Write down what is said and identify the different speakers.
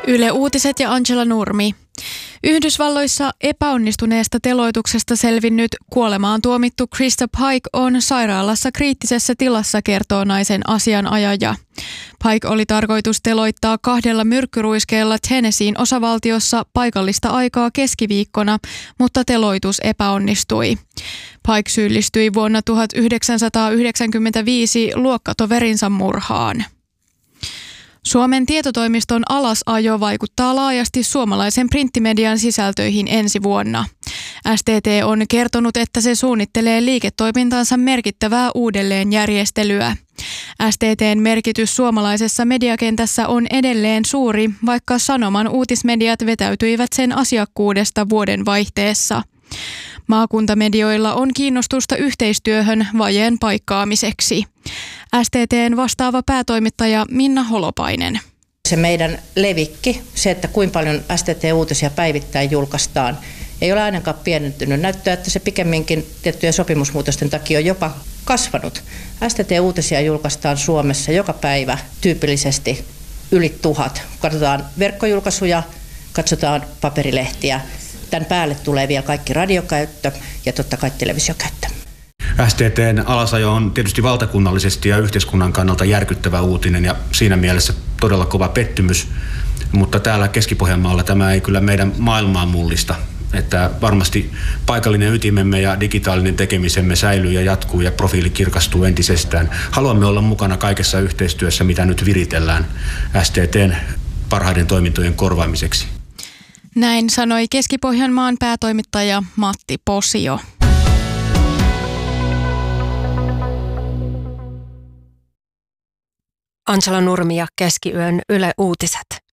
Speaker 1: Yle Uutiset ja Angela Nurmi. Yhdysvalloissa epäonnistuneesta teloituksesta selvinnyt kuolemaan tuomittu Krista Pike on sairaalassa kriittisessä tilassa, kertoo naisen asianajaja. Pike oli tarkoitus teloittaa 2 myrkkyruiskeella Tennesseein osavaltiossa paikallista aikaa keskiviikkona, mutta teloitus epäonnistui. Pike syyllistyi vuonna 1995 luokkatoverinsa murhaan. Suomen tietotoimiston alasajo vaikuttaa laajasti suomalaisen printtimedian sisältöihin ensi vuonna. STT on kertonut, että se suunnittelee liiketoimintansa merkittävää uudelleenjärjestelyä. STT:n merkitys suomalaisessa mediakentässä on edelleen suuri, vaikka Sanoman uutismediat vetäytyivät sen asiakkuudesta vuodenvaihteessa. Maakuntamedioilla on kiinnostusta yhteistyöhön vajeen paikkaamiseksi. STT:n vastaava päätoimittaja Minna Holopainen.
Speaker 2: Se meidän levikki, se, että kuinka paljon STT-uutisia päivittäin julkaistaan, ei ole ainakaan pienentynyt. Näyttää, että se pikemminkin tiettyjen sopimusmuutosten takia on jopa kasvanut. STT-uutisia julkaistaan Suomessa joka päivä tyypillisesti yli 1000. Katsotaan verkkojulkaisuja, katsotaan paperilehtiä. Tämän päälle tulee vielä kaikki radiokäyttö ja totta kai televisiokäyttö.
Speaker 3: STT:n alasajo on tietysti valtakunnallisesti ja yhteiskunnan kannalta järkyttävä uutinen ja siinä mielessä todella kova pettymys, mutta täällä Keski-Pohjanmaalla tämä ei kyllä meidän maailmaa mullista. Että varmasti paikallinen ytimemme ja digitaalinen tekemisemme säilyy ja jatkuu ja profiili kirkastuu entisestään. Haluamme olla mukana kaikessa yhteistyössä, mitä nyt viritellään STT:n parhaiden toimintojen korvaamiseksi.
Speaker 1: Näin sanoi Keski-Pohjanmaan päätoimittaja Matti Posio.
Speaker 4: Angela Nurmi ja Keskiyön Yle Uutiset.